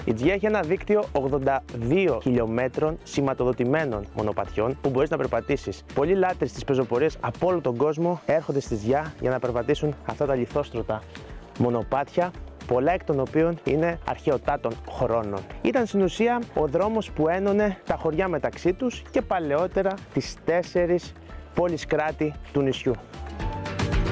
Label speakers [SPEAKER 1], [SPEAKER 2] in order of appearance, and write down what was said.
[SPEAKER 1] Η Gjia έχει ένα δίκτυο 82 χιλιόμετρων σηματοδοτημένων μονοπατιών που μπορείς να περπατήσεις. Πολλοί λάτρεις της πεζοπορίας από όλο τον κόσμο έρχονται στη Gjia για να περπατήσουν αυτά τα λιθόστρωτα μονοπάτια, πολλά εκ των οποίων είναι αρχαιοτάτων χρόνων. Ήταν στην ουσία ο δρόμος που ένωνε τα χωριά μεταξύ τους και παλαιότερα τις 4 πόλεις κράτη του νησιού.